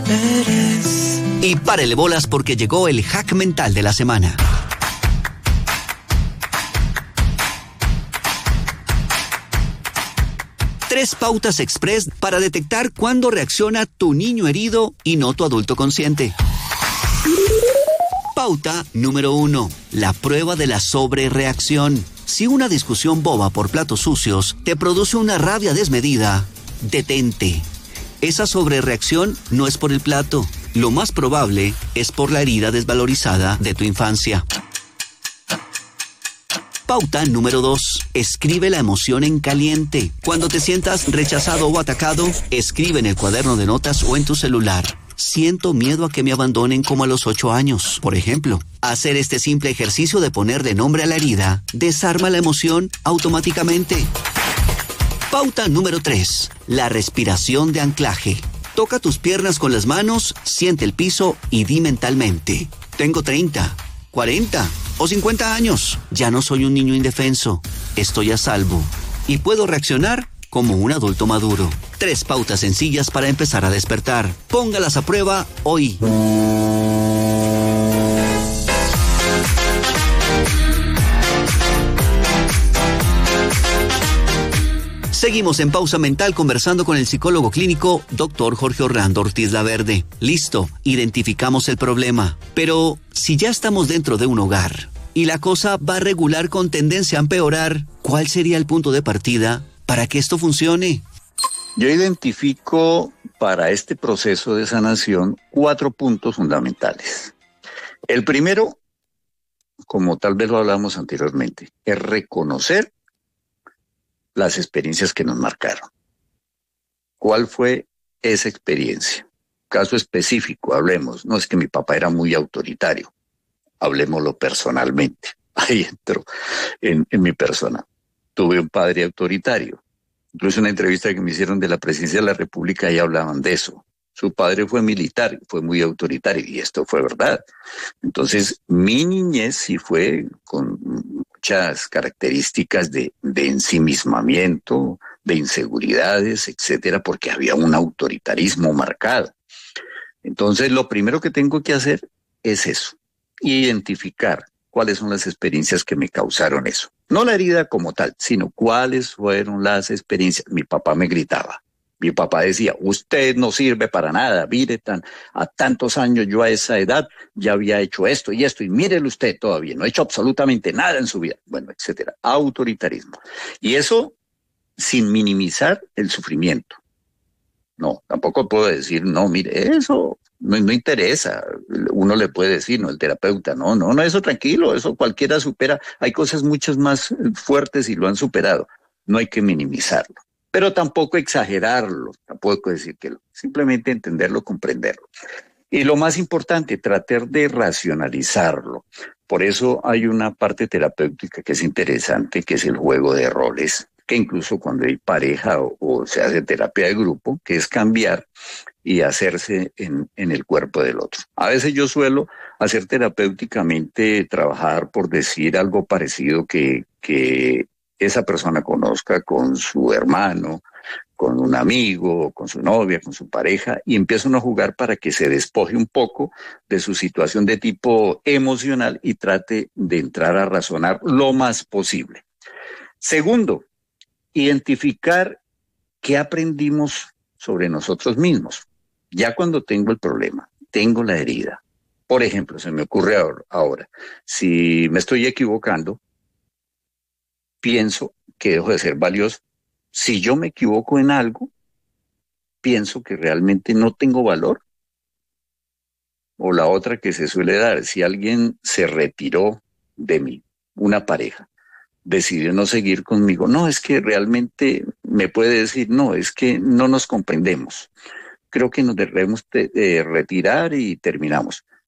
eres. Y párele bolas porque llegó el hack mental de la semana. Tres pautas express para detectar cuándo reacciona tu niño herido y no tu adulto consciente. Pauta número 1. La prueba de la sobrereacción. Si una discusión boba por platos sucios te produce una rabia desmedida, detente. Esa sobrereacción no es por el plato. Lo más probable es por la herida desvalorizada de tu infancia. Pauta número 2. Escribe la emoción en caliente. Cuando te sientas rechazado o atacado, escribe en el cuaderno de notas o en tu celular. Siento miedo a que me abandonen como a los 8 años, por ejemplo. Hacer este simple ejercicio de ponerle nombre a la herida desarma la emoción automáticamente. Pauta número 3. La respiración de anclaje. Toca tus piernas con las manos, siente el piso y di mentalmente: tengo 30, 40 o 50 años. Ya no soy un niño indefenso. Estoy a salvo. Y puedo reaccionar como un adulto maduro. 3 pautas sencillas para empezar a despertar. Póngalas a prueba hoy. Seguimos en Pausa Mental conversando con el psicólogo clínico Dr. Jorge Orlando Ortiz Laverde. Listo, identificamos el problema. Pero si ya estamos dentro de un hogar y la cosa va regular con tendencia a empeorar, ¿cuál sería el punto de partida para que esto funcione? Yo identifico para este proceso de sanación 4 puntos fundamentales. El primero, como tal vez lo hablamos anteriormente, es reconocer las experiencias que nos marcaron. ¿Cuál fue esa experiencia? Caso específico, hablemos. No es que mi papá era muy autoritario. Hablemoslo personalmente. Ahí entro en mi persona. Tuve un padre autoritario. Incluso una entrevista que me hicieron de la presidencia de la República, ahí hablaban de eso. Su padre fue militar, fue muy autoritario, y esto fue verdad. Entonces, mi niñez sí fue con muchas características de ensimismamiento, de inseguridades, etcétera, porque había un autoritarismo marcado. Entonces, lo primero que tengo que hacer es eso, identificar cuáles son las experiencias que me causaron eso. No la herida como tal, sino cuáles fueron las experiencias. Mi papá me gritaba. Mi papá decía: usted no sirve para nada, mire, a tantos años, yo a esa edad ya había hecho esto, y mírelo usted todavía, no ha hecho absolutamente nada en su vida, bueno, etcétera. Autoritarismo. Y eso sin minimizar el sufrimiento. No, tampoco puedo decir, no, mire, eso no interesa. Uno le puede decir, no, el terapeuta, no, eso tranquilo, eso cualquiera supera. Hay cosas muchas más fuertes y lo han superado. No hay que minimizarlo. Pero tampoco exagerarlo, tampoco decir que simplemente entenderlo, comprenderlo. Y lo más importante, tratar de racionalizarlo. Por eso hay una parte terapéutica que es interesante, que es el juego de roles, que incluso cuando hay pareja o se hace terapia de grupo, que es cambiar y hacerse en el cuerpo del otro. A veces yo suelo hacer terapéuticamente, trabajar por decir algo parecido que esa persona conozca con su hermano, con un amigo, con su novia, con su pareja, y empiezan a jugar para que se despoje un poco de su situación de tipo emocional y trate de entrar a razonar lo más posible. Segundo, identificar qué aprendimos sobre nosotros mismos. Ya cuando tengo el problema, tengo la herida. Por ejemplo, se me ocurre ahora, si me estoy equivocando, pienso que dejo de ser valioso. Si yo me equivoco en algo, pienso que realmente no tengo valor. O la otra que se suele dar, si alguien se retiró de mí, una pareja, decidió no seguir conmigo, no, es que realmente me puede decir, no, es que no nos comprendemos. Creo que nos debemos retirar y terminamos.